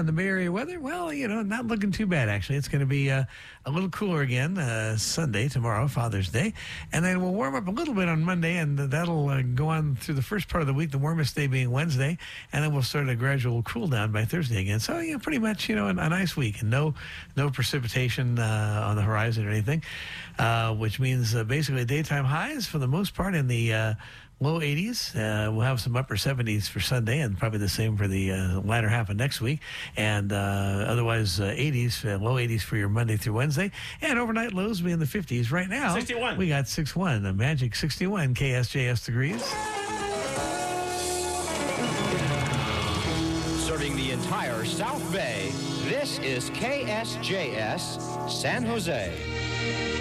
on the Bay Area weather, well, not looking too bad, actually. It's going to be a little cooler again Sunday, tomorrow, Father's Day. And then we'll warm up a little bit on Monday, and that'll go on through the first part of the week, the warmest day being Wednesday. And then we'll start a gradual cool down by Thursday again. So, pretty much, a nice week. And no precipitation on the horizon or anything, which means basically daytime highs for the most part in the low 80s. We'll have some upper 70s for Sunday, and probably the same for the latter half of next week. And otherwise, 80s, low 80s for your Monday through Wednesday. And overnight lows will be in the 50s. Right now, 61. We got 61, a magic 61 KSJS degrees. Serving the entire South Bay, this is KSJS San Jose.